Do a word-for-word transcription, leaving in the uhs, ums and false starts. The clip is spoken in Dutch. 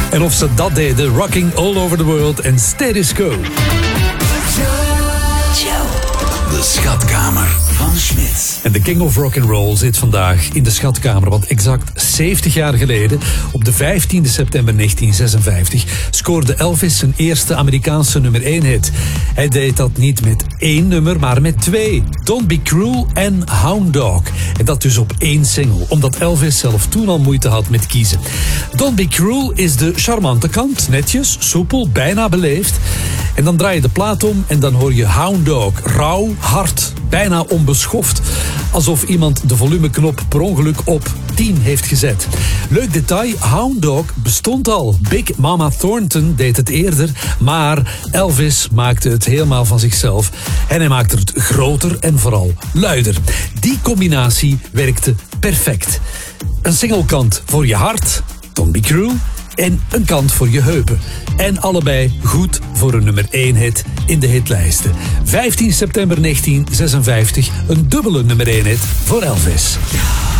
En of ze dat deden, Rocking All Over The World en Status Quo. De schatkamer van Smit. En de King of Rock'n'Roll zit vandaag in de schatkamer. Want exact zeventig jaar geleden, op de vijftiende september negentien zesenvijftig... scoorde Elvis zijn eerste Amerikaanse nummer één hit. Hij deed dat niet met één nummer, maar met twee. Don't Be Cruel en Hound Dog. En dat dus op één single, omdat Elvis zelf toen al moeite had met kiezen. Don't Be Cruel is de charmante kant. Netjes, soepel, bijna beleefd. En dan draai je de plaat om en dan hoor je Hound Dog. Rauw, hard, bijna onbeschoft. Alsof iemand de volumeknop per ongeluk op tien heeft gezet. Leuk detail, Hound Dog bestond al. Big Mama Thornton deed het eerder, maar Elvis maakte het helemaal van zichzelf. En hij maakte het groter en vooral luider. Die combinatie werkte perfect. Een singlekant voor je hart, Don't Be Cruel, en een kant voor je heupen. En allebei goed voor een nummer één hit in de hitlijsten. vijftien september negentien zesenvijftig, een dubbele nummer één hit voor Elvis.